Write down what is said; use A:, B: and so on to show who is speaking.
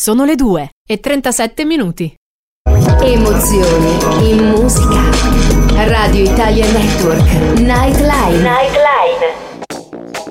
A: Sono le 2:37.
B: Emozioni in musica. Radio Italia Network Nightline.